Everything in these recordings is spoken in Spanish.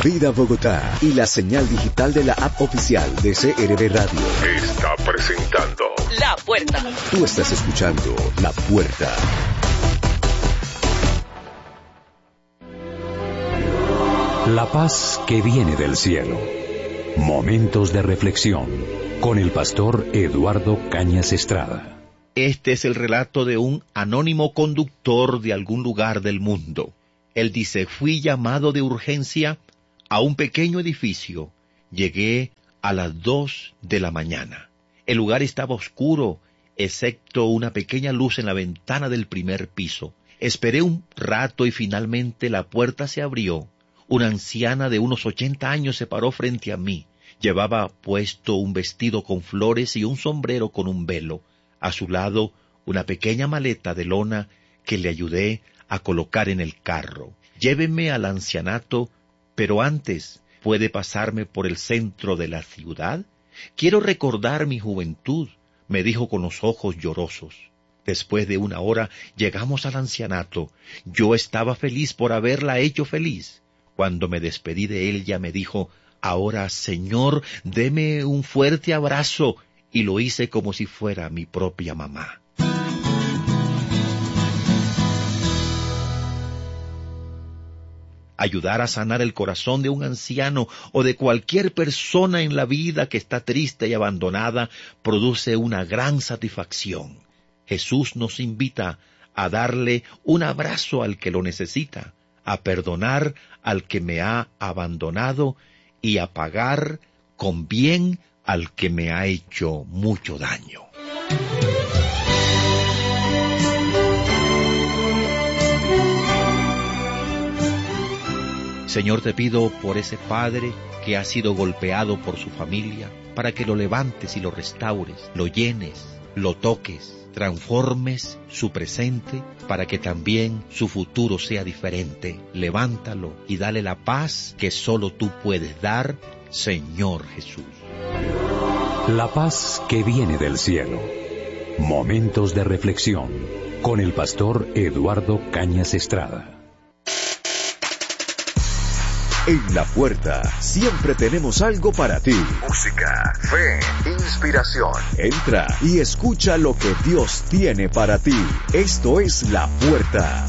Vida Bogotá y la señal digital de la app oficial de CRB Radio está presentando La Puerta. Tú estás escuchando La Puerta. La paz que viene del cielo. Momentos de reflexión con el pastor Eduardo Cañas Estrada. Este es el relato de un anónimo conductor de algún lugar del mundo. Él dice: fui llamado de urgencia a un pequeño edificio. Llegué a las 2 de la mañana. El lugar estaba oscuro, excepto una pequeña luz en la ventana del primer piso. Esperé un rato y finalmente la puerta se abrió. Una anciana de unos 80 años se paró frente a mí. Llevaba puesto un vestido con flores y un sombrero con un velo. A su lado, una pequeña maleta de lona que le ayudé a colocar en el carro. Llévenme al ancianato, pero antes, ¿puede pasarme por el centro de la ciudad? Quiero recordar mi juventud, me dijo con los ojos llorosos. Después de una hora llegamos al ancianato. Yo estaba feliz por haberla hecho feliz. Cuando me despedí de ella me dijo: ahora, Señor, deme un fuerte abrazo, y lo hice como si fuera mi propia mamá. Ayudar a sanar el corazón de un anciano o de cualquier persona en la vida que está triste y abandonada produce una gran satisfacción. Jesús nos invita a darle un abrazo al que lo necesita, a perdonar al que me ha abandonado y a pagar con bien al que me ha hecho mucho daño. Señor, te pido por ese padre que ha sido golpeado por su familia, para que lo levantes y lo restaures, lo llenes, lo toques, transformes su presente para que también su futuro sea diferente. Levántalo y dale la paz que solo tú puedes dar, Señor Jesús. La paz que viene del cielo. Momentos de reflexión con el pastor Eduardo Cañas Estrada. En La Puerta siempre tenemos algo para ti. música, fe, inspiración. Entra y escucha lo que Dios tiene para ti. Esto es La Puerta.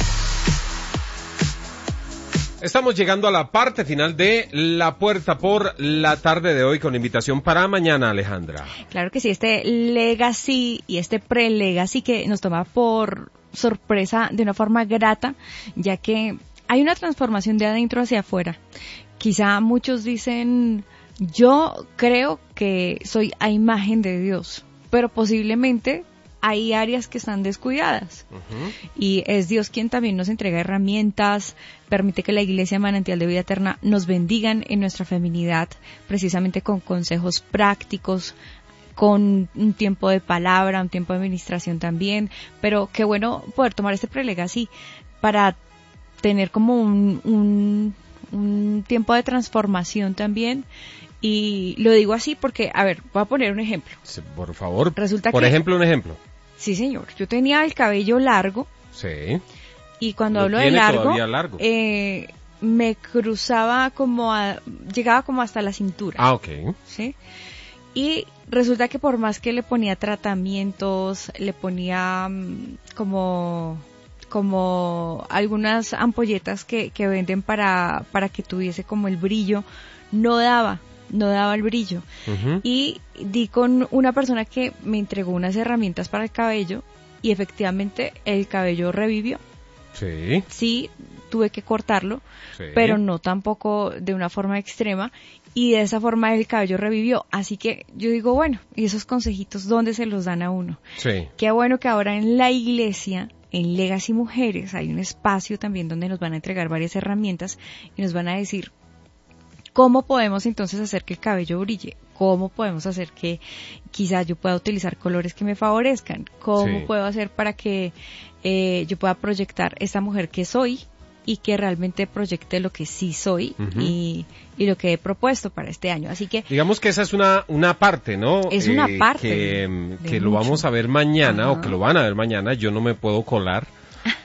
Estamos llegando a la parte final de La Puerta por la tarde de hoy con invitación para mañana, Alejandra. Claro que sí, este Legacy y este Pre-Legacy que nos toma por sorpresa de una forma grata, ya que hay una transformación de adentro hacia afuera. Quizá muchos dicen: yo creo que soy a imagen de Dios, pero posiblemente hay áreas que están descuidadas. Y es Dios quien también nos entrega herramientas, permite que la Iglesia Manantial de Vida Eterna nos bendigan en nuestra feminidad, precisamente con consejos prácticos, con un tiempo de palabra, un tiempo de administración también. Pero qué bueno poder tomar este Pre-Legacy para tener como un tiempo de transformación también. Y lo digo así porque, a ver, voy a poner un ejemplo. Sí, por favor, Resulta por que, ejemplo, un ejemplo. Sí, señor. Yo tenía el cabello largo. Sí. Y cuando ¿Lo hablo de tiene largo, todavía largo? Me cruzaba llegaba como hasta la cintura. Ah, ok. ¿Sí? Y resulta que por más que le ponía tratamientos, le ponía como algunas ampolletas que venden para que tuviese como el brillo, no daba el brillo. Y di con una persona que me entregó unas herramientas para el cabello y efectivamente el cabello revivió. Sí. Sí, tuve que cortarlo, Sí. pero no tampoco de una forma extrema, y de esa forma el cabello revivió. Así que yo digo, bueno, ¿y esos consejitos dónde se los dan a uno? Sí. Qué bueno que ahora en la iglesia, en Legacy Mujeres, hay un espacio también donde nos van a entregar varias herramientas y nos van a decir cómo podemos entonces hacer que el cabello brille, cómo podemos hacer que quizás yo pueda utilizar colores que me favorezcan, cómo Sí. puedo hacer para que yo pueda proyectar esta mujer que soy y que realmente proyecte lo que sí soy y lo que he propuesto para este año. Así que digamos que esa es una parte, ¿no? Es una parte que de lo mucho. vamos a ver mañana, Ajá. o que lo van a ver mañana. Yo no me puedo colar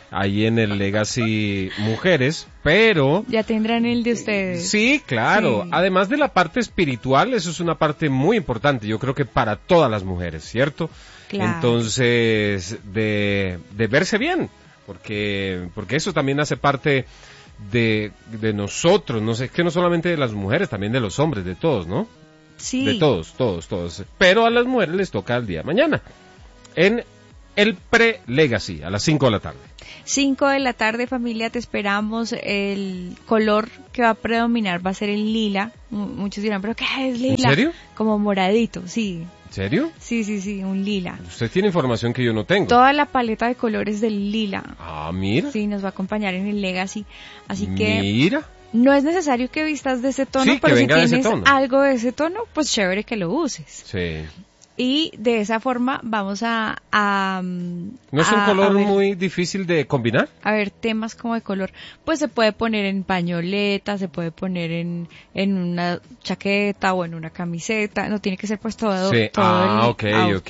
ahí en el Legacy Mujeres, pero... Ya tendrán el de ustedes. Sí, claro. Sí. Además de la parte espiritual, eso es una parte muy importante, yo creo que para todas las mujeres, ¿cierto? Claro. Entonces, de verse bien, porque eso también hace parte de nosotros, no sé, es que no solamente de las mujeres, también de los hombres, de todos, ¿no? Sí. De todos. Pero a las mujeres les toca el día de mañana, en el pre-Legacy, a las 5 de la tarde. 5 de la tarde, familia, te esperamos. El color que va a predominar va a ser el lila. Muchos dirán, ¿pero qué es lila? ¿En serio? Como moradito, sí. ¿En serio? Sí, un lila. Usted tiene información que yo no tengo. Toda la paleta de colores del lila. Ah, mira. Sí, nos va a acompañar en el Legacy. Así que Mira. no es necesario que vistas de ese tono, Sí, que pero si venga de ese tienes tono. algo de ese tono, pues chévere que lo uses. Sí. Y de esa forma vamos ¿No es un color muy difícil de combinar? a ver temas como de color. Pues se puede poner en pañoleta, se puede poner en una chaqueta o en una camiseta. No tiene que ser pues todo, Sí. todo el Ok.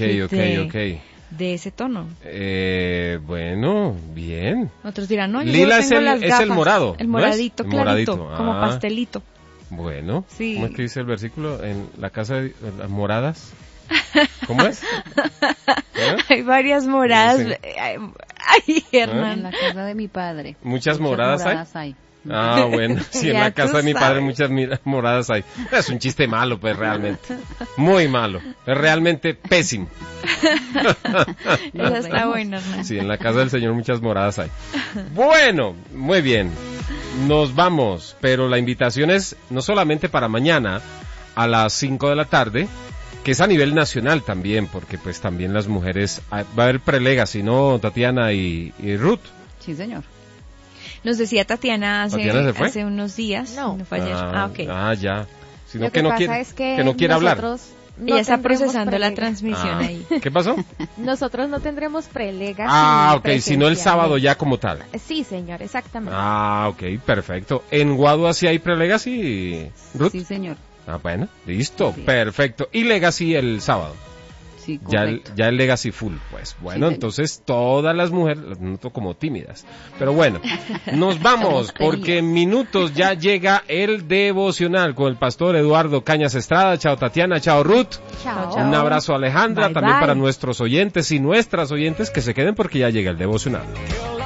de ese tono. Bueno, bien. Otros dirán, no, yo Lila solo tengo las es el gafas. morado, El ¿no es? moradito, El clarito, moradito. como Ah. pastelito. Bueno. Sí. ¿Cómo es que dice el versículo? En la casa de las moradas. ¿Cómo es? Hay varias moradas. Sí. Ay, Hernán. En la casa de mi padre. ¿Muchas moradas hay? Ah, bueno, sí, en Ya la casa tú de mi padre sabes. muchas moradas hay. Es un chiste malo, pues, realmente. Muy malo. Es realmente pésimo. Esa está buena, Hernán. Sí, en la casa del Señor muchas moradas hay. Bueno, muy bien. Nos vamos, pero la invitación es no solamente para mañana a las 5 de la tarde, que es a nivel nacional también, porque pues también las mujeres, va a haber pre-Legacy, ¿no, Tatiana y Ruth? Sí, señor. Nos decía Tatiana ¿Tatiana se fue? hace unos días. No. fue ayer. Ok. Ya. Sino Lo que no pasa quiere, es que no quiere hablar. nosotros no Ella está tendremos procesando la prelega. transmisión ahí. ¿Qué pasó? Nosotros no tendremos prelegas. Ok, sino el sábado ya como tal. Sí, señor, exactamente. Ok, perfecto. ¿En Guadua sí hay pre-Legacy, Ruth? Sí, señor. Bueno, listo, Sí. Perfecto. ¿Y Legacy el sábado? Sí, Ya correcto. el Legacy full, pues. Bueno, señor. entonces todas las mujeres las noto como tímidas. Pero bueno, nos vamos Somos porque tímidas. en minutos ya llega el devocional con el pastor Eduardo Cañas Estrada. Chao Tatiana, chao Ruth. Chao. Un abrazo a Alejandra, Bye, también bye. para nuestros oyentes y nuestras oyentes que se queden porque ya llega el devocional.